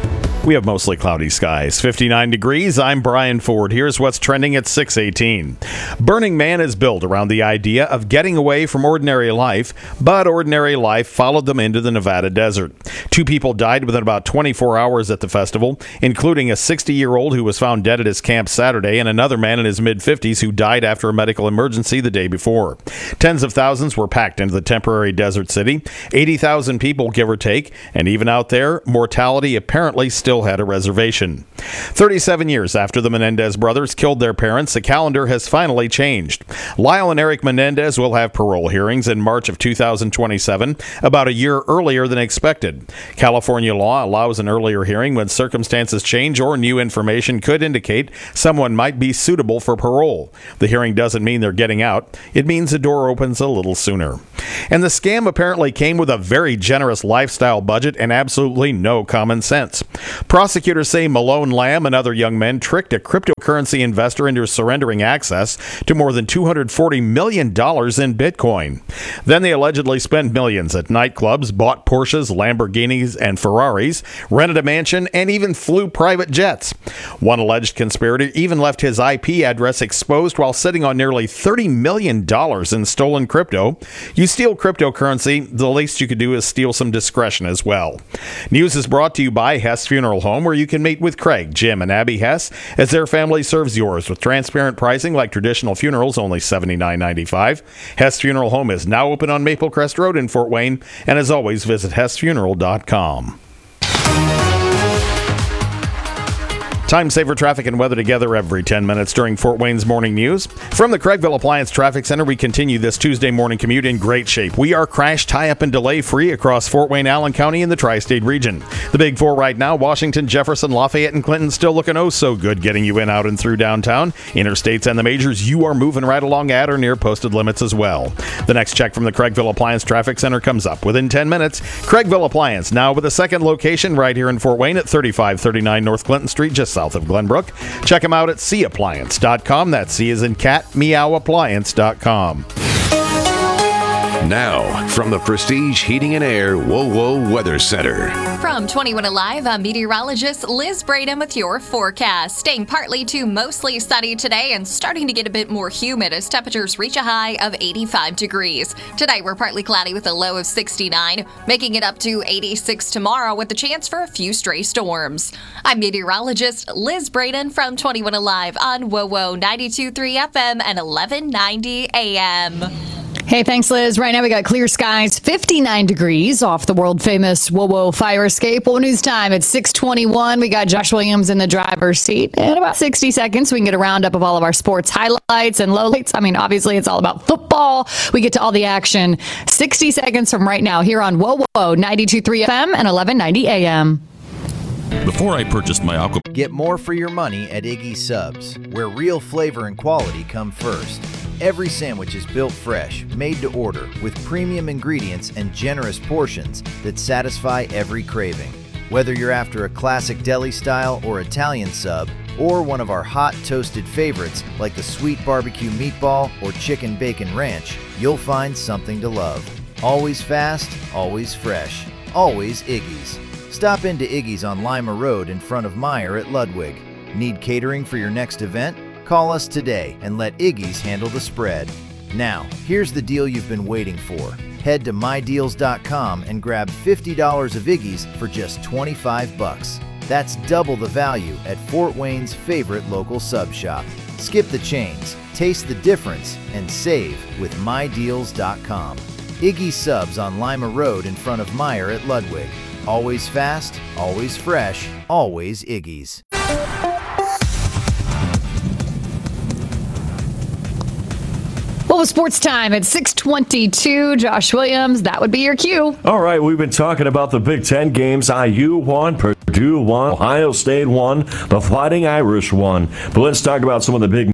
We have mostly cloudy skies. fifty-nine degrees. I'm Brian Ford. Here's what's trending at six eighteen. Burning Man is built around the idea of getting away from ordinary life, but ordinary life followed them into the Nevada desert. Two people died within about twenty-four hours at the festival, including a sixty-year-old who was found dead at his camp Saturday and another man in his mid-fifties who died after a medical emergency the day before. Tens of thousands were packed into the temporary desert city, eighty thousand people give or take, and even out there, mortality apparently still had a reservation. thirty-seven years after the Menendez brothers killed their parents, the calendar has finally changed. Lyle and Eric Menendez will have parole hearings in March of two thousand twenty-seven, about a year earlier than expected. California law allows an earlier hearing when circumstances change or new information could indicate someone might be suitable for parole. The hearing doesn't mean they're getting out. It means the door opens a little sooner. And the scam apparently came with a very generous lifestyle budget and absolutely no common sense. Prosecutors say Malone Lamb and other young men tricked a cryptocurrency investor into surrendering access to more than two hundred forty million dollars in Bitcoin. Then they allegedly spent millions at nightclubs, bought Porsches, Lamborghinis, and Ferraris, rented a mansion, and even flew private jets. One alleged conspirator even left his I P address exposed while sitting on nearly thirty million dollars in stolen crypto. You steal cryptocurrency, the least you could do is steal some discretion as well. News is brought to you by Hess Funeral Home, where you can meet with Craig, Jim, and Abby Hess as their family serves yours with transparent pricing like traditional funerals, only seventy-nine ninety-five. Hess Funeral Home is now open on Maple Crest Road in Fort Wayne, and as always, visit hess funeral dot com. Time saver traffic and weather together every ten minutes during Fort Wayne's morning news. From the Craigville Appliance Traffic Center, we continue this Tuesday morning commute in great shape. We are crash, tie-up, and delay-free across Fort Wayne, Allen County, and the Tri-State region. The big four right now, Washington, Jefferson, Lafayette, and Clinton, still looking oh so good getting you in, out, and through downtown. Interstates and the majors, you are moving right along at or near posted limits as well. The next check from the Craigville Appliance Traffic Center comes up within ten minutes. Craigville Appliance, now with a second location right here in Fort Wayne at thirty-five thirty-nine North Clinton Street, just south of Glenbrook. Check them out at c appliance dot com. That's C as in cat, meow appliance dot com. Now, from the Prestige Heating and Air WoWo Weather Center. From twenty-one Alive, I'm meteorologist Liz Braden with your forecast. Staying partly to mostly sunny today and starting to get a bit more humid as temperatures reach a high of eighty-five degrees. Tonight, we're partly cloudy with a low of sixty-nine, making it up to eighty-six tomorrow with a chance for a few stray storms. I'm meteorologist Liz Braden from twenty-one Alive on WoWo ninety-two point three F M and eleven ninety A M. Hey, thanks, Liz. Right now we got clear skies, fifty-nine degrees off the world-famous WoWo fire escape. Well, news time at six twenty-one. We got Josh Williams in the driver's seat. In about sixty seconds, we can get a roundup of all of our sports highlights and lowlights. I mean, obviously, it's all about football. We get to all the action sixty seconds from right now here on WoWo ninety-two point three F M and eleven ninety A M. Before I purchased my Aqua... Get more for your money at Iggy Subs, where real flavor and quality come first. Every sandwich is built fresh, made to order, with premium ingredients and generous portions that satisfy every craving. Whether you're after a classic deli style or Italian sub, or one of our hot toasted favorites like the sweet barbecue meatball or chicken bacon ranch, you'll find something to love. Always fast, always fresh, always Iggy's. Stop into Iggy's on Lima Road in front of Meyer at Ludwig. Need catering for your next event? Call us today and let Iggy's handle the spread. Now, here's the deal you've been waiting for. Head to my deals dot com and grab fifty dollars of Iggy's for just twenty-five bucks. That's double the value at Fort Wayne's favorite local sub shop. Skip the chains, taste the difference, and save with my deals dot com. Iggy's Subs on Lima Road in front of Meyer at Ludwig. Always fast, always fresh, always Iggy's. Well, it's sports time at six twenty-two. Josh Williams, that would be your cue. All right, we've been talking about the Big Ten games. I U won, Purdue won, Ohio State won, the Fighting Irish won. But let's talk about some of the big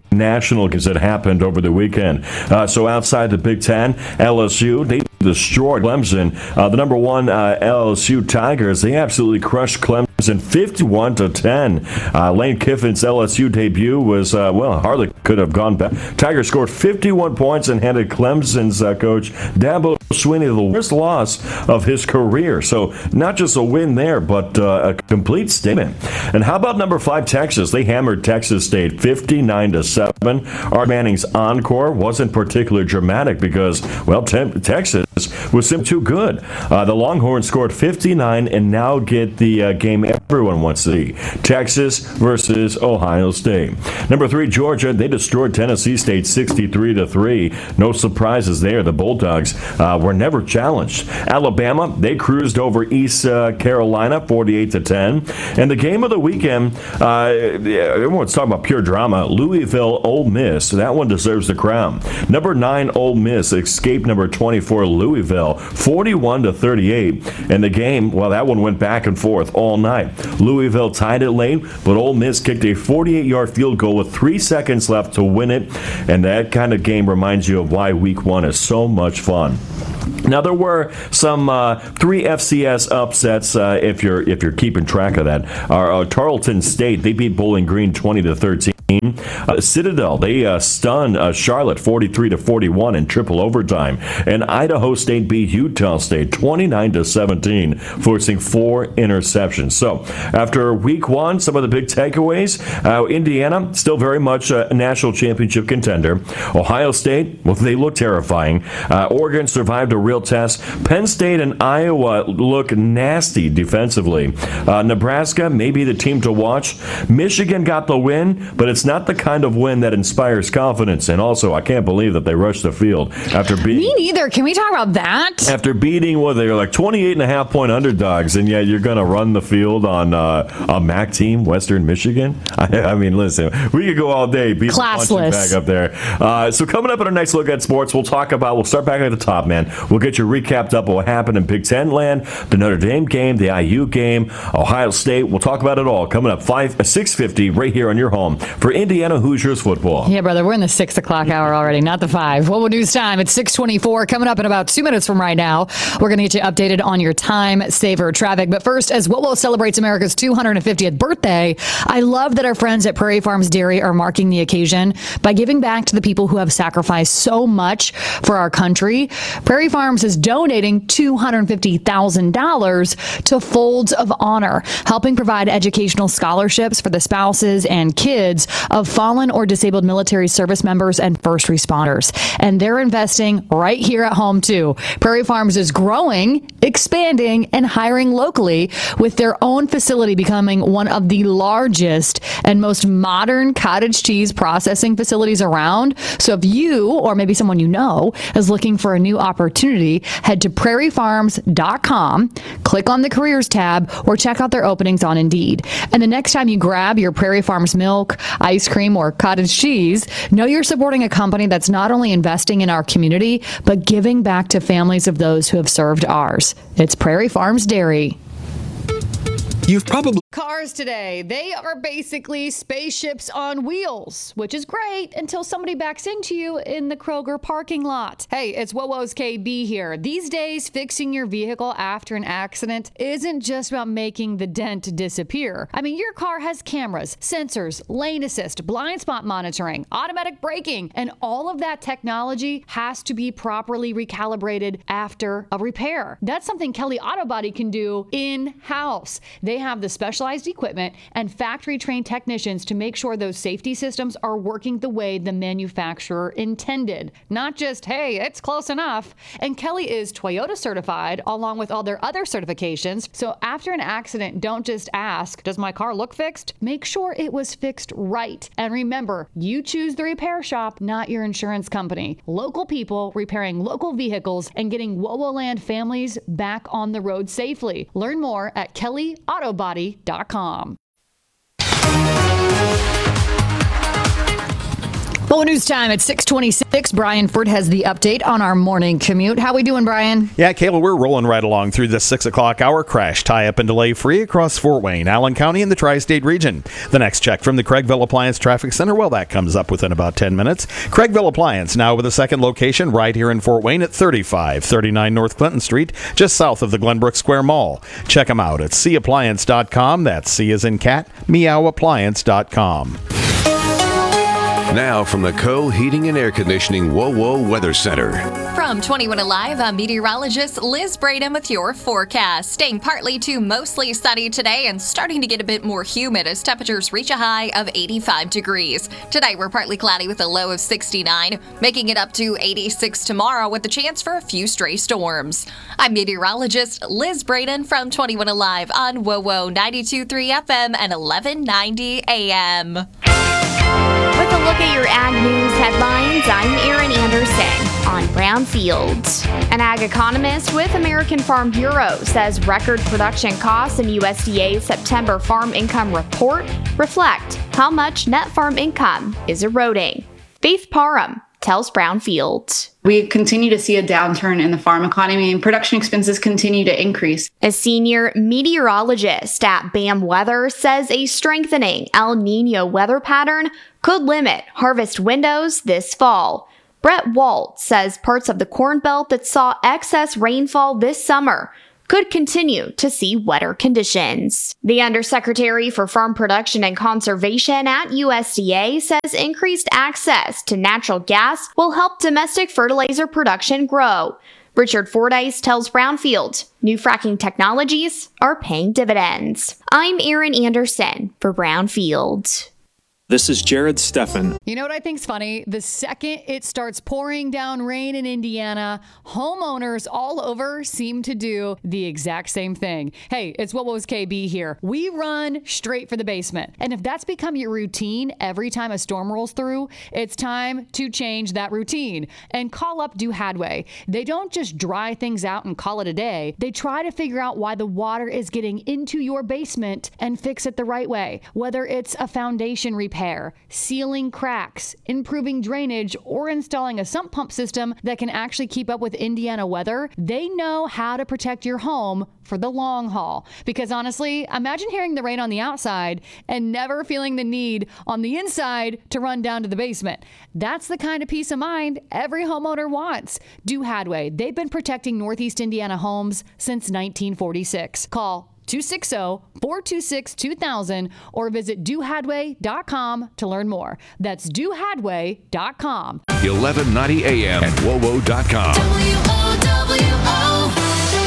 national games that happened over the weekend. Uh, so outside the Big Ten, L S U, they destroyed Clemson. Uh, the number one uh, L S U Tigers, they absolutely crushed Clemson fifty-one to ten. Uh, Lane Kiffin's L S U debut was, uh, well, hardly could have gone back. Tigers scored fifty-one points and handed Clemson's uh, coach, Dabo Swinney, the worst loss of his career. So not just a win there, but uh, a complete statement. And how about number five, Texas? They hammered Texas State fifty-nine to seven. Art Manning's encore wasn't particularly dramatic because, well, te- Texas was simply too good. Uh, the Longhorns scored fifty-nine and now get the uh, game everyone wants to see. Texas versus Ohio State. Number three, Georgia. They destroyed Tennessee State sixty-three to three. No surprises there. The Bulldogs uh, were never challenged. Alabama, they cruised over East uh, Carolina forty-eight to ten. And the game of the weekend, uh, everyone's talking about pure drama. Louisville, Ole Miss. That one deserves the crown. Number nine, Ole Miss escaped number twenty-four, Louisville, forty-one to thirty-eight. And the game, well, that one went back and forth all night. Louisville tied it late, but Ole Miss kicked a forty-eight-yard field goal with three seconds left to win it. And that kind of game reminds you of why week one is so much fun. Now there were some uh, three F C S upsets. Uh, if you're if you're keeping track of that, uh, uh, Tarleton State, they beat Bowling Green twenty to thirteen. Uh, Citadel, they uh, stunned uh, Charlotte forty-three to forty-one in triple overtime, and Idaho State beat Utah State twenty-nine to seventeen, forcing four interceptions. So after week one, some of the big takeaways: uh, Indiana still very much a national championship contender. Ohio State, well, they look terrifying. Uh, Oregon survived a real test. Penn State and Iowa look nasty defensively. Uh, Nebraska may be the team to watch. Michigan got the win, but it's not the kind of win that inspires confidence. And also, I can't believe that they rushed the field after beating. Me neither. Can we talk about that? After beating, well, they're like twenty-eight and a half point underdogs, and yet you're going to run the field on uh, a M A C team, Western Michigan. I, I mean, listen, we could go all day. Beat Classless. Back up there. Uh, so coming up in our next look at sports, we'll talk about. We'll start back at the top, man. We'll get you recapped up what happened in Big Ten land, the Notre Dame game, the I U game, Ohio State. We'll talk about it all coming up five six fifty right here on your home for Indiana Hoosiers football. Yeah, brother, we're in the six o'clock hour already, not the five. What will news time? It's six twenty-four. Coming up in about two minutes from right now, we're going to get you updated on your time saver traffic. But first, as WOWO celebrates America's two hundred fiftieth birthday, I love that our friends at Prairie Farms Dairy are marking the occasion by giving back to the people who have sacrificed so much for our country. Prairie Farms is donating two hundred fifty thousand dollars to Folds of Honor, helping provide educational scholarships for the spouses and kids of fallen or disabled military service members and first responders. And they're investing right here at home, too. Prairie Farms is growing, expanding, and hiring locally, with their own facility becoming one of the largest and most modern cottage cheese processing facilities around. So if you, or maybe someone you know, is looking for a new opportunity, head to prairie farms dot com, click on the careers tab, or check out their openings on Indeed. And the next time you grab your Prairie Farms milk, ice cream, or cottage cheese, know you're supporting a company that's not only investing in our community, but giving back to families of those who have served ours. It's Prairie Farms Dairy. You've probably... Cars today, they are basically spaceships on wheels, which is great until somebody backs into you in the Kroger parking lot. Hey, it's WOWO's K B here. These days, fixing your vehicle after an accident isn't just about making the dent disappear. I mean, your car has cameras, sensors, lane assist, blind spot monitoring, automatic braking, and all of that technology has to be properly recalibrated after a repair. That's something Kelly Auto Body can do in-house. They have the specialized equipment and factory-trained technicians to make sure those safety systems are working the way the manufacturer intended. Not just, hey, it's close enough. And Kelly is Toyota certified along with all their other certifications. So after an accident, don't just ask, does my car look fixed? Make sure it was fixed right. And remember, you choose the repair shop, not your insurance company. Local people repairing local vehicles and getting WOWOland families back on the road safely. Learn more at kelly auto body dot com. Well, WOWO News Time at six twenty-six. Brian Ford has the update on our morning commute. How we doing, Brian? Yeah, Kayla, we're rolling right along through the six o'clock hour. Crash, tie-up and delay free across Fort Wayne, Allen County, and the tri-state region. The next check from the Craigville Appliance Traffic Center, well, that comes up within about ten minutes. Craigville Appliance, now with a second location right here in Fort Wayne at thirty-five thirty-nine North Clinton Street, just south of the Glenbrook Square Mall. Check them out at c appliance dot com. That's C as in cat, meow appliance dot com. Now from the Co Heating and Air Conditioning WOWO Weather Center. From twenty-one Alive, I'm meteorologist Liz Braden with your forecast. Staying partly to mostly sunny today and starting to get a bit more humid as temperatures reach a high of eighty-five degrees. Today we're partly cloudy with a low of sixty-nine, making it up to eighty-six tomorrow with the chance for a few stray storms. I'm meteorologist Liz Braden from twenty-one Alive on WOWO ninety-two point three F M and eleven ninety A M. With a look at your ag news headlines, I'm Erin Anderson on Brownfield. An ag economist with American Farm Bureau says record production costs in U S D A's September farm income report reflect how much net farm income is eroding. Faith Parham tells Brownfield. We continue to see a downturn in the farm economy and production expenses continue to increase. A senior meteorologist at B A M Weather says a strengthening El Nino weather pattern could limit harvest windows this fall. Brett Walt says parts of the Corn Belt that saw excess rainfall this summer could continue to see wetter conditions. The Undersecretary for Farm Production and Conservation at U S D A says increased access to natural gas will help domestic fertilizer production grow. Richard Fordyce tells Brownfield, new fracking technologies are paying dividends. I'm Erin Anderson for Brownfield. This is Jared Steffen. You know what I think's funny? The second it starts pouring down rain in Indiana, homeowners all over seem to do the exact same thing. Hey, it's What Was K B here. We run straight for the basement. And if that's become your routine every time a storm rolls through, it's time to change that routine and call up Do Hadway. They don't just dry things out and call it a day. They try to figure out why the water is getting into your basement and fix it the right way. Whether it's a foundation repair, sealing cracks, improving drainage, or installing a sump pump system that can actually keep up with Indiana weather, they know how to protect your home for the long haul. Because honestly, imagine hearing the rain on the outside and never feeling the need on the inside to run down to the basement. That's the kind of peace of mind every homeowner wants. Do Hadway. They've been protecting Northeast Indiana homes since nineteen forty-six. Call two six zero, four two six, two thousand or visit do hadway dot com to learn more. That's do hadway dot com. eleven ninety A M and W O W O dot com. W O W O.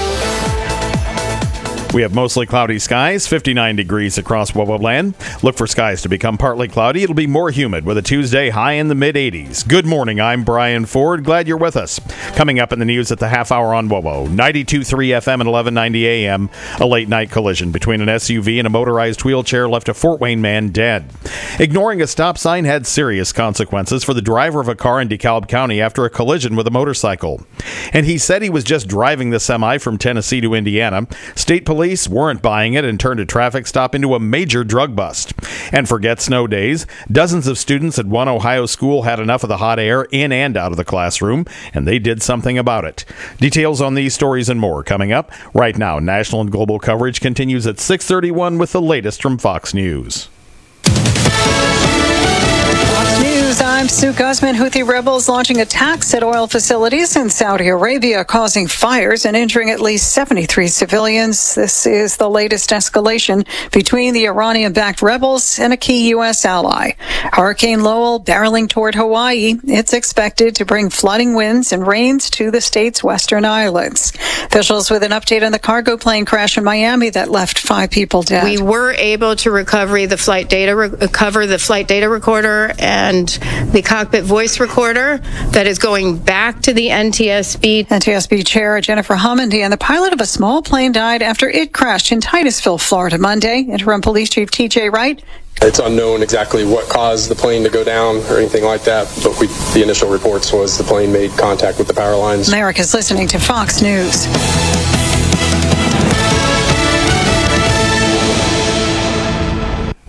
We have mostly cloudy skies, fifty-nine degrees across W O W O land. Look for skies to become partly cloudy. It'll be more humid with a Tuesday high in the mid-eighties. Good morning. I'm Brian Ford. Glad you're with us. Coming up in the news at the half hour on W O W O, ninety-two point three F M and eleven ninety A M. A late-night collision between an S U V and a motorized wheelchair left a Fort Wayne man dead. Ignoring a stop sign had serious consequences for the driver of a car in DeKalb County after a collision with a motorcycle. And he said he was just driving the semi from Tennessee to Indiana. State police Police weren't buying it and turned a traffic stop into a major drug bust. And forget snow days. Dozens of students at one Ohio school had enough of the hot air in and out of the classroom, and they did something about it. Details on these stories and more coming up. Right now, national and global coverage continues at six thirty-one with the latest from Fox News. News, I'm Sue Guzman. Houthi rebels launching attacks at oil facilities in Saudi Arabia, causing fires and injuring at least seventy-three civilians. This is the latest escalation between the Iranian-backed rebels and a key U S ally. Hurricane Lowell barreling toward Hawaii. It's expected to bring flooding winds and rains to the state's western islands. Officials with an update on the cargo plane crash in Miami that left five people dead. We were able to recover the flight data, recover the flight data recorder and the cockpit voice recorder that is going back to the N T S B. N T S B Chair Jennifer Homendy and the pilot of a small plane died after it crashed in Titusville, Florida, Monday. Interim Police Chief T J Wright. It's unknown exactly what caused the plane to go down or anything like that, but we, the initial reports was the plane made contact with the power lines. America's listening to Fox News.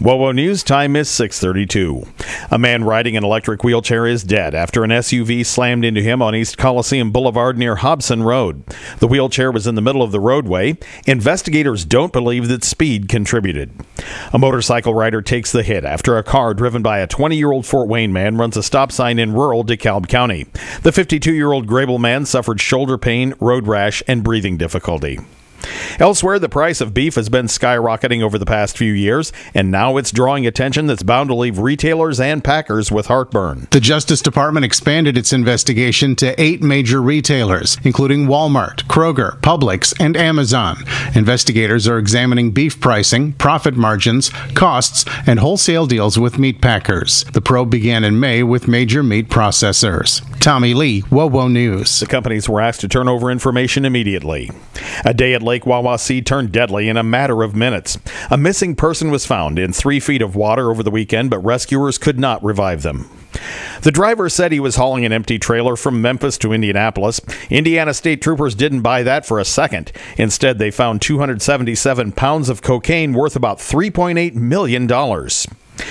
WOWO News time is six thirty-two. A man riding an electric wheelchair is dead after an S U V slammed into him on East Coliseum Boulevard near Hobson Road. The wheelchair was in the middle of the roadway. Investigators don't believe that speed contributed. A motorcycle rider takes the hit after a car driven by a twenty-year-old Fort Wayne man runs a stop sign in rural DeKalb County. The fifty-two-year-old Grable man suffered shoulder pain, road rash, and breathing difficulty. Elsewhere, the price of beef has been skyrocketing over the past few years, and now it's drawing attention that's bound to leave retailers and packers with heartburn. The Justice Department expanded its investigation to eight major retailers, including Walmart, Kroger, Publix, and Amazon. Investigators are examining beef pricing, profit margins, costs, and wholesale deals with meat packers. The probe began in May with major meat processors. Tommy Lee, WOWO News. The companies were asked to turn over information immediately. A day at Lake Wawasee turned deadly in a matter of minutes. A missing person was found in three feet of water over the weekend, but rescuers could not revive them. The driver said he was hauling an empty trailer from Memphis to Indianapolis. Indiana State Troopers didn't buy that for a second. Instead, they found two hundred seventy-seven pounds of cocaine worth about three point eight million dollars.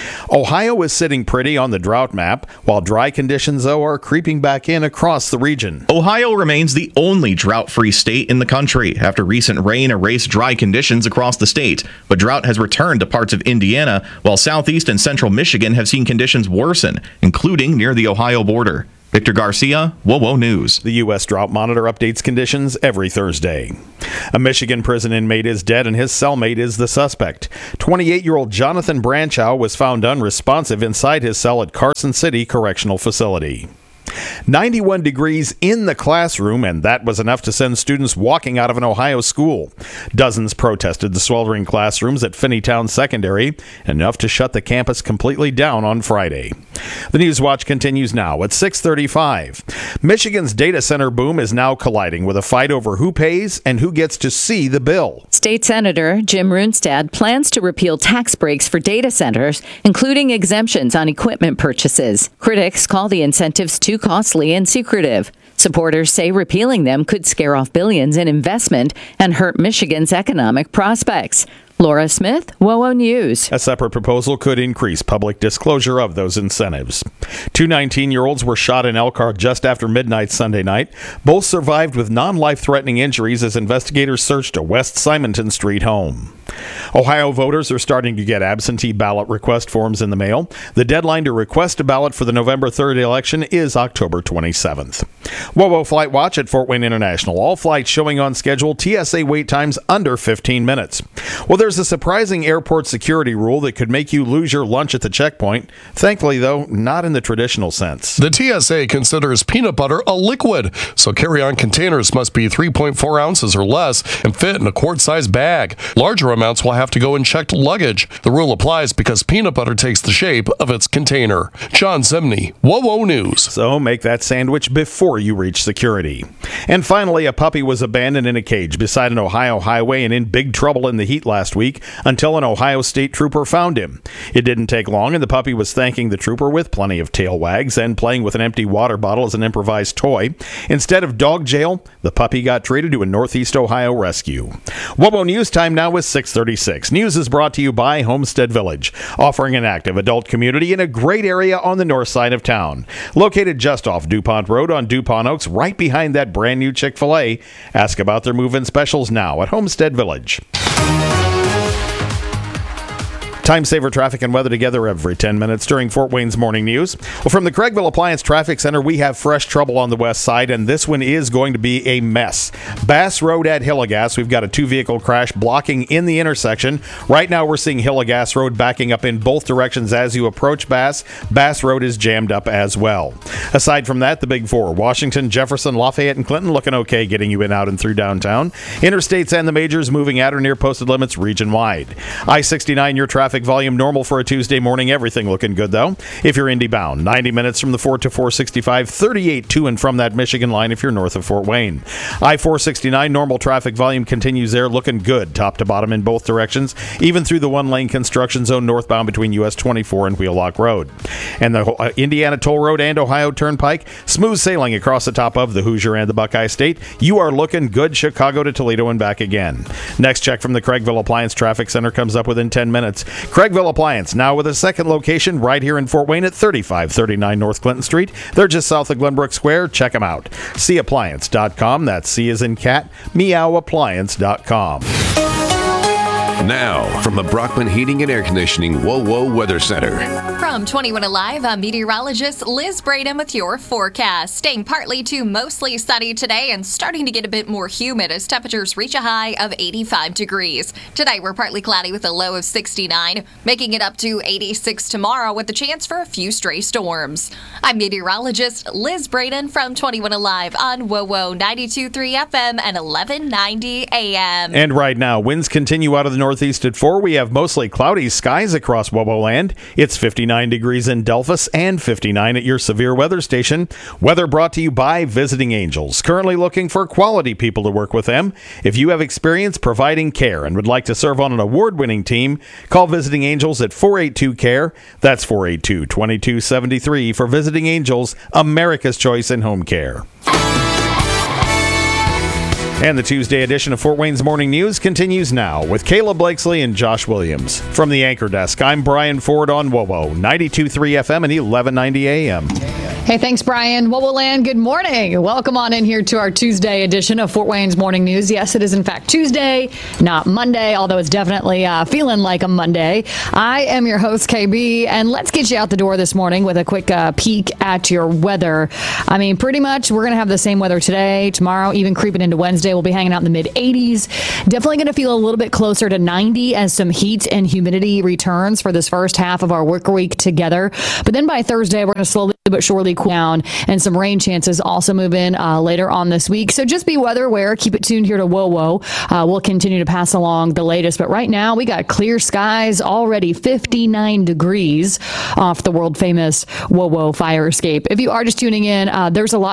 Ohio is sitting pretty on the drought map, while dry conditions, though, are creeping back in across the region. Ohio remains the only drought-free state in the country after recent rain erased dry conditions across the state. But drought has returned to parts of Indiana, while southeast and central Michigan have seen conditions worsen, including near the Ohio border. Victor Garcia, WOWO News. The U S Drought Monitor updates conditions every Thursday. A Michigan prison inmate is dead and his cellmate is the suspect. twenty-eight-year-old Jonathan Branchow was found unresponsive inside his cell at Carson City Correctional Facility. ninety-one degrees in the classroom, and that was enough to send students walking out of an Ohio school. Dozens protested the sweltering classrooms at Finneytown Secondary, enough to shut the campus completely down on Friday. The News Watch continues now at six thirty-five. Michigan's data center boom is now colliding with a fight over who pays and who gets to see the bill. State Senator Jim Runestad plans to repeal tax breaks for data centers, including exemptions on equipment purchases. Critics call the incentives too costly and secretive. Supporters say repealing them could scare off billions in investment and hurt Michigan's economic prospects. Laura Smith, WOWO News. A separate proposal could increase public disclosure of those incentives. Two nineteen-year-olds were shot in Elkhart just after midnight Sunday night. Both survived with non-life-threatening injuries as investigators searched a West Simonton Street home. Ohio voters are starting to get absentee ballot request forms in the mail. The deadline to request a ballot for the November third election is October twenty-seventh. WOWO Flight Watch at Fort Wayne International. All flights showing on schedule. T S A wait times under fifteen minutes. Well, there's a surprising airport security rule that could make you lose your lunch at the checkpoint. Thankfully, though, not in the traditional sense. The T S A considers peanut butter a liquid, so carry-on containers must be three point four ounces or less and fit in a quart-sized bag. Larger amounts will have to go in checked luggage. The rule applies because peanut butter takes the shape of its container. John Zimney, WOWO News. So make that sandwich before you reach security. And finally, a puppy was abandoned in a cage beside an Ohio highway and in big trouble in the heat last week until an Ohio State trooper found him. It didn't take long, and the puppy was thanking the trooper with plenty of tail wags and playing with an empty water bottle as an improvised toy. Instead of dog jail, the puppy got treated to a Northeast Ohio rescue. WOWO News time now is six thirty-six. News is brought to you by Homestead Village, offering an active adult community in a great area on the north side of town. Located just off DuPont Road on DuPont Oaks, right behind that brand new Chick-fil-A. Ask about their move-in specials now at Homestead Village. Time saver traffic and weather together every ten minutes during Fort Wayne's Morning News. Well, from the Craigville Appliance Traffic Center, we have fresh trouble on the west side, and this one is going to be a mess. Bass Road at Hillegas, we've got a two-vehicle crash blocking in the intersection. Right now, we're seeing Hillegas Road backing up in both directions as you approach Bass. Bass Road is jammed up as well. Aside from that, the Big Four, Washington, Jefferson, Lafayette, and Clinton looking okay getting you in, out, and through downtown. Interstates and the majors moving at or near posted limits region-wide. I sixty-nine, your traffic volume normal for a Tuesday morning. Everything looking good, though. If you're Indy bound, ninety minutes from the Fort to four sixty-five, thirty-eight to and from that Michigan line if you're north of Fort Wayne. I four sixty-nine, normal traffic volume continues there, looking good top to bottom in both directions, even through the one-lane construction zone northbound between U S twenty-four and Wheelock Road. And the uh, Indiana Toll Road and Ohio Turnpike, smooth sailing across the top of the Hoosier and the Buckeye State. You are looking good Chicago to Toledo and back again. Next check from the Craigville Appliance Traffic Center comes up within ten minutes. Craigville Appliance, now with a second location right here in Fort Wayne at thirty-five thirty-nine North Clinton Street. They're just south of Glenbrook Square. Check them out. C appliance dot com. That's C as in cat, meow appliance dot com. Now, from the Brockman Heating and Air Conditioning Whoa Whoa Weather Center. From twenty-one Alive, I'm meteorologist Liz Braden with your forecast. Staying partly to mostly sunny today and starting to get a bit more humid as temperatures reach a high of eighty-five degrees. Tonight, we're partly cloudy with a low of sixty-nine, making it up to eighty-six tomorrow with the chance for a few stray storms. I'm meteorologist Liz Braden from twenty-one Alive on Whoa Whoa ninety-two point three F M and eleven ninety A M. And right now, winds continue out of the northeast at four. We have mostly cloudy skies across Wobo Land. It's fifty-nine degrees in Delphus and fifty-nine at your severe weather station. Weather brought to you by Visiting Angels. Currently looking for quality people to work with them. If you have experience providing care and would like to serve on an award-winning team, call Visiting Angels at four eight two C A R E. That's four eight two, two two seven three for Visiting Angels, America's choice in home care. And the Tuesday edition of Fort Wayne's Morning News continues now with Caleb Blakesley and Josh Williams. From the Anchor Desk, I'm Brian Ford on WOWO, ninety-two point three F M and eleven ninety A M. Hey, thanks, Brian. Wowo Land, good morning. Welcome on in here to our Tuesday edition of Fort Wayne's Morning News. Yes, it is in fact Tuesday, not Monday, although it's definitely uh, feeling like a Monday. I am your host, K B, and let's get you out the door this morning with a quick uh, peek at your weather. I mean, pretty much we're going to have the same weather today, tomorrow, even creeping into Wednesday. We'll be hanging out in the mid eighties. Definitely going to feel a little bit closer to ninety as some heat and humidity returns for this first half of our work week together. But then by Thursday, we're going to slowly but surely cool down, and some rain chances also move in uh, later on this week. So just be weather aware. Keep it tuned here to WOWO. Uh, we'll continue to pass along the latest. But right now, we got clear skies, already fifty-nine degrees off the world famous WOWO fire escape. If you are just tuning in, uh, there's a lot